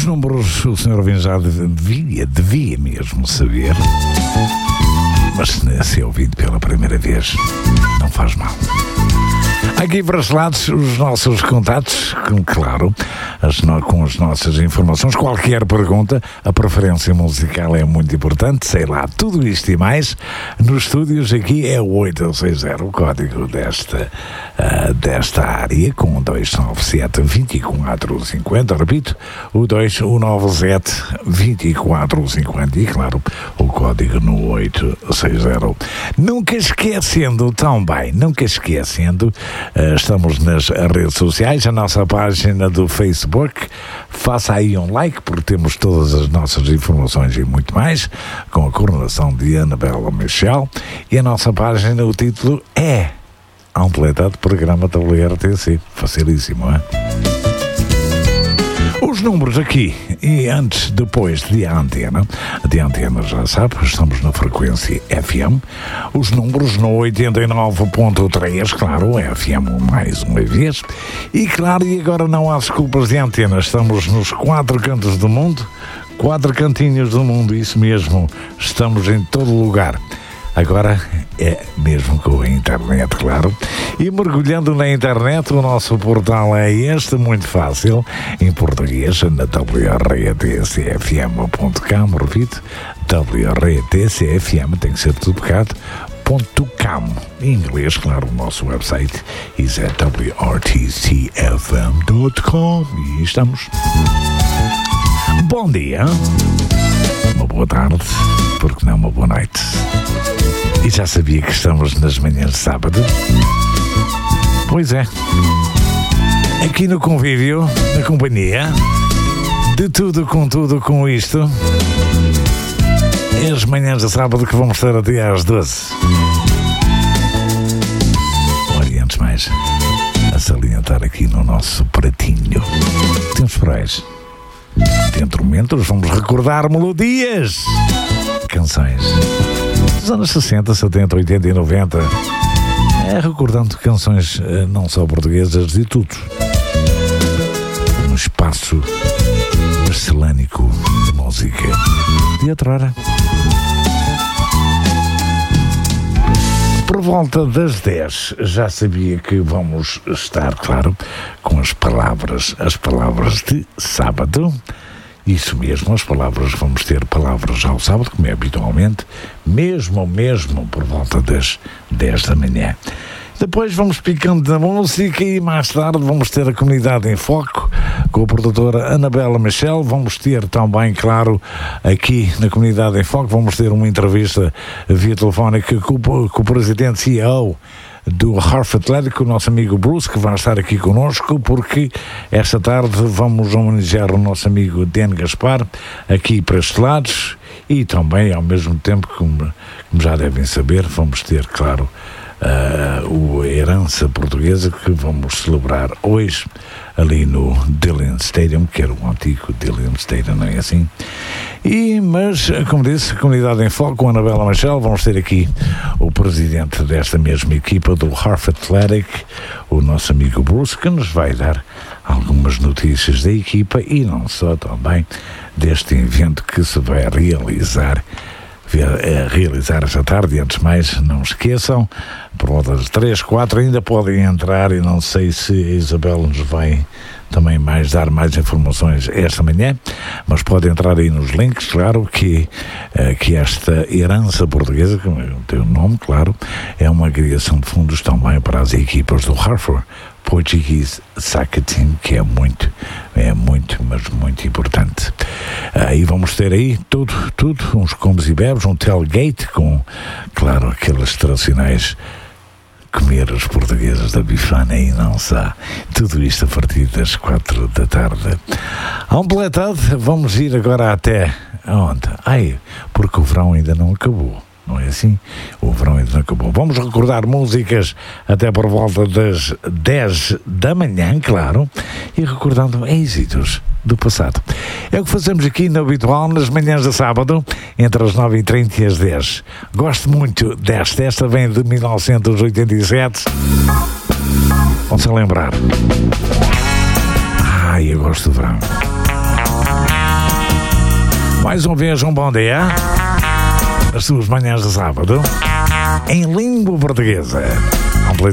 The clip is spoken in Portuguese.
Os números o Sr. Ouvinte já devia mesmo saber, mas se é ouvido pela primeira vez, não faz mal. Aqui para os lados, os nossos contatos, claro, com as nossas informações. Qualquer pergunta, a preferência musical é muito importante, sei lá, tudo isto e mais. Nos estúdios aqui é o 860, o código desta área, com 297-2450, repito, o 297-2450 e, claro, o código no 860. Nunca esquecendo, estamos nas redes sociais, a nossa página do Facebook, faça aí um like, porque temos todas as nossas informações e muito mais, com a coordenação de Anabela Michel, e a nossa página, o título é Ampletado Programa WRTC. Facilíssimo, é? Os números aqui, e antes, depois de antena já sabe, estamos na frequência FM, os números no 89.3, claro, FM mais uma vez, e claro, e agora não há desculpas de antena, estamos nos 4 cantos do mundo, 4 cantinhos do mundo, isso mesmo, estamos em todo lugar. Agora é mesmo com a internet, claro. E mergulhando na internet, o nosso portal é este, muito fácil, em português, na wrtcfm.com, repito, wrtcfm, tem que ser tudo pecado, .com. Em inglês, claro, o nosso website é wrtcfm.com e estamos. Bom dia, uma boa tarde, porque não uma boa noite. E já sabia que estamos nas manhãs de sábado? Pois é. Aqui no convívio, na companhia, de tudo com isto, é as manhãs de sábado que vamos estar até às 12. Olha, e antes mais, a salientar aqui no nosso pratinho, temos frais. Dentro de momentos vamos recordar melodias, canções dos anos 60, 70, 80 e 90, recordando canções não só portuguesas, de tudo. Um espaço marcelânico de música de outrora. Por volta das 10, já sabia que vamos estar, claro, com as palavras de sábado. Isso mesmo, vamos ter palavras ao sábado, como é habitualmente, mesmo por volta das 10 da manhã. Depois vamos picando na música e mais tarde vamos ter a Comunidade em Foco com a produtora Anabela Michel. Vamos ter também, claro, aqui na Comunidade em Foco, vamos ter uma entrevista via telefónica com o presidente CEO do Harf Atlético, o nosso amigo Bruce, que vai estar aqui connosco, porque esta tarde vamos homenagear o nosso amigo Dan Gaspar aqui para estes lados, e também, ao mesmo tempo, como já devem saber, vamos ter, claro, a herança portuguesa que vamos celebrar hoje ali no Dillon Stadium, que era o antigo Dillon Stadium, não é assim? Mas, como disse, Comunidade em Foco com a Anabela Michel, vamos ter aqui o presidente desta mesma equipa do Harf Athletic, o nosso amigo Bruce, que nos vai dar algumas notícias da equipa e não só, também deste evento que se vai realizar esta tarde. E antes de mais, não esqueçam, por volta das 3, 4 ainda podem entrar, e não sei se a Isabel nos vai também dar mais informações esta manhã, mas pode entrar aí nos links, claro, que esta herança portuguesa, que tem o nome, claro, é uma criação de fundos também para as equipas do Hartford Portuguese Soccer Team, que é muito, mas muito importante. E vamos ter aí tudo, uns comes e bebes, um tailgate com, claro, aquelas tradicionais comer os portugueses da bifana e não só. Tudo isto a partir das 4 da tarde. Ampletado, vamos ir agora até onde? Porque o verão ainda não acabou. Não é assim? O verão ainda não acabou. Vamos recordar músicas até por volta das 10 da manhã, claro, e recordando êxitos do passado. É o que fazemos aqui no habitual, nas manhãs de sábado, entre as 9h30 e as 10. Gosto muito desta. Esta vem de 1987. Vão-se lembrar. Eu gosto do verão. Mais uma vez, um bom dia. As suas manhãs de sábado, em língua portuguesa.